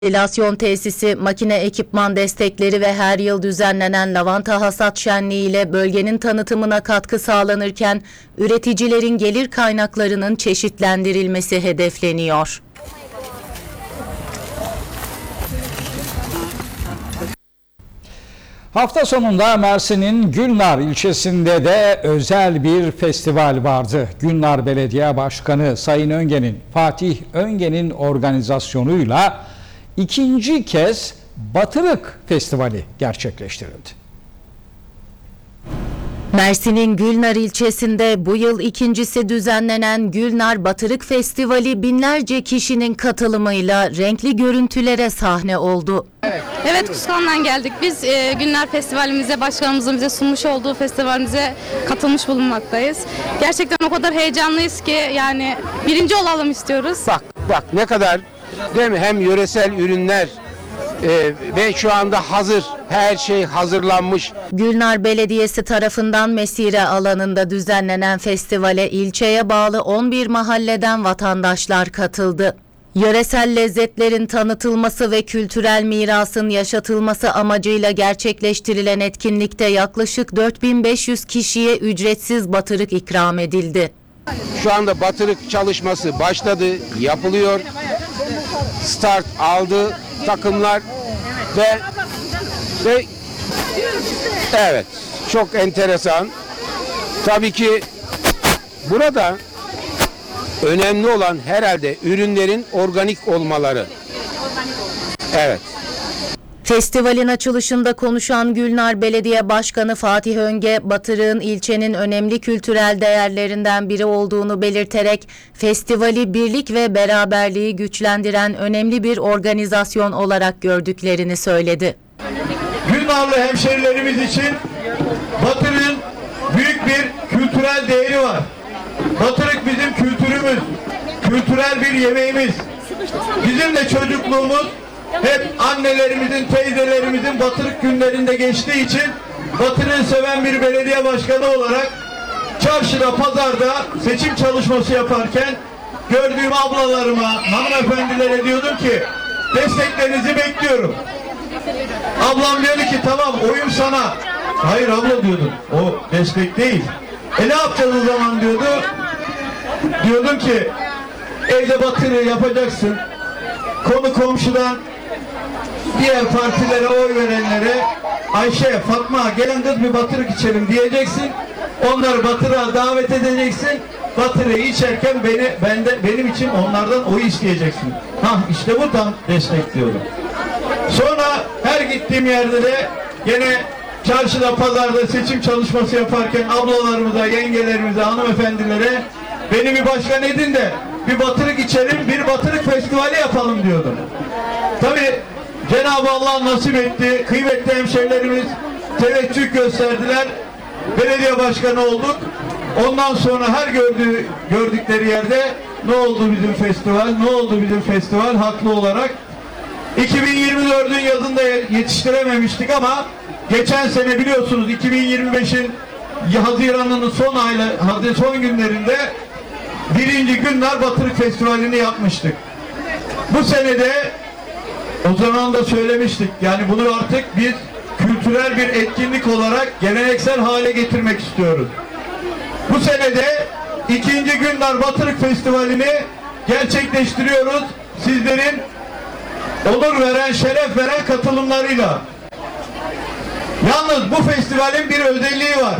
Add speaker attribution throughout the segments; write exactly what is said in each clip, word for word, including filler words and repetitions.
Speaker 1: Ventilasyon tesisi, makine ekipman destekleri ve her yıl düzenlenen lavanta hasat şenliği ile bölgenin tanıtımına katkı sağlanırken üreticilerin gelir kaynaklarının çeşitlendirilmesi hedefleniyor.
Speaker 2: Hafta sonunda Mersin'in Gülnar ilçesinde de özel bir festival vardı. Gülnar Belediye Başkanı Sayın Öngen'in, Fatih Öngen'in organizasyonuyla ikinci kez Batırık Festivali gerçekleştirildi.
Speaker 1: Mersin'in Gülnar ilçesinde bu yıl ikincisi düzenlenen Gülnar Batırık Festivali binlerce kişinin katılımıyla renkli görüntülere sahne oldu.
Speaker 3: Evet, evet Kuşkan'dan geldik. Biz e, Gülnar Festivalimize, başkanımızın bize sunmuş olduğu festivalimize katılmış bulunmaktayız. Gerçekten o kadar heyecanlıyız ki yani birinci olalım istiyoruz.
Speaker 4: Bak bak ne kadar değil mi? Hem yöresel ürünler e, ve şu anda hazır, her şey hazırlanmış.
Speaker 1: Gülnar Belediyesi tarafından mesire alanında düzenlenen festivale ilçeye bağlı on bir mahalleden vatandaşlar katıldı. Yöresel lezzetlerin tanıtılması ve kültürel mirasın yaşatılması amacıyla gerçekleştirilen etkinlikte yaklaşık dört bin beş yüz kişiye ücretsiz batırık ikram edildi.
Speaker 4: Şu anda batırık çalışması başladı, yapılıyor. Start aldı takımlar ve ve evet, çok enteresan. Tabii ki burada önemli olan herhalde ürünlerin organik olmaları. Evet.
Speaker 1: Festivalin açılışında konuşan Gülnar Belediye Başkanı Fatih Önge, Batırık'ın ilçenin önemli kültürel değerlerinden biri olduğunu belirterek festivali birlik ve beraberliği güçlendiren önemli bir organizasyon olarak gördüklerini söyledi.
Speaker 5: Gülnarlı hemşerilerimiz için Batırık'ın büyük bir kültürel değeri var. Batırık bizim kültürümüz, kültürel bir yemeğimiz. Bizim de çocukluğumuz hep annelerimizin, teyzelerimizin Batırık günlerinde geçtiği için Batırık'ı seven bir belediye başkanı olarak çarşıda, pazarda seçim çalışması yaparken gördüğüm ablalarıma, hanımefendilere diyordum ki desteklerinizi bekliyorum. Ablam diyordu ki tamam oyum sana. Hayır abla diyordum, o destek değil. E ne yapacağız o zaman diyordu. Diyordum ki evde batırığı yapacaksın. Konu komşudan diğer partilere oy verenlere Ayşe, Fatma gelin kız bir batırık içelim diyeceksin. Onları batırığa davet edeceksin. Batırığı içerken beni ben de benim için onlardan oy isteyeceksin. Hah işte bu tam destek diyorum. Sonra her gittiğim yerde de gene çarşıda, pazarda seçim çalışması yaparken ablalarımıza, yengelerimize, hanımefendilere beni bir başkan edin de bir batırık içelim, bir batırık festivali yapalım diyordum. Tabii Cenab-ı Allah nasip etti. Kıymetli hemşehrilerimiz teveccüh gösterdiler. Belediye başkanı olduk. Ondan sonra her gördüğü, gördükleri yerde ne oldu bizim festival, ne oldu bizim festival haklı olarak. iki bin yirmi dördün yazında yetiştirememiştik ama geçen sene biliyorsunuz iki bin yirmi beşin Haziran'ın son ayla, son günlerinde birinci Gülnar Batırık Festivali'ni yapmıştık. Bu senede o zaman da söylemiştik. Yani bunu artık biz kültürel bir etkinlik olarak geleneksel hale getirmek istiyoruz. Bu senede ikinci Gülnar Batırık Festivali'ni gerçekleştiriyoruz. Sizlerin onur veren, şeref veren katılımlarıyla. Yalnız bu festivalin bir özelliği var.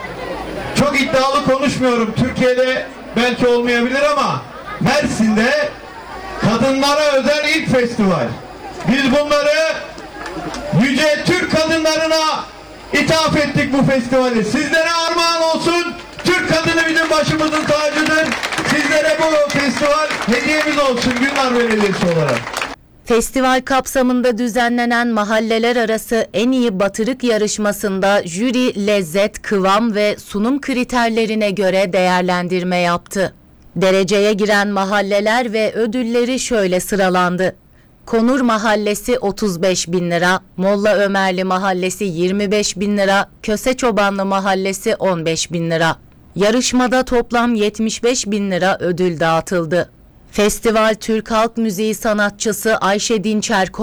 Speaker 5: Çok iddialı konuşmuyorum. Türkiye'de belki olmayabilir ama Mersin'de kadınlara özel ilk festival. Biz bunları yüce Türk kadınlarına ithaf ettik bu festivali. Sizlere armağan olsun. Türk kadını bizim başımızın tacıdır. Sizlere bu festival hediyemiz olsun Gülnar Belediyesi olarak.
Speaker 1: Festival kapsamında düzenlenen mahalleler arası en iyi batırık yarışmasında jüri lezzet, kıvam ve sunum kriterlerine göre değerlendirme yaptı. Dereceye giren mahalleler ve ödülleri şöyle sıralandı. Konur Mahallesi otuz beş bin lira, Molla Ömerli Mahallesi yirmi beş bin lira, Köse Çobanlı Mahallesi on beş bin lira. Yarışmada toplam yetmiş beş bin lira ödül dağıtıldı. Festival Türk Halk Müziği sanatçısı Ayşe Dinçer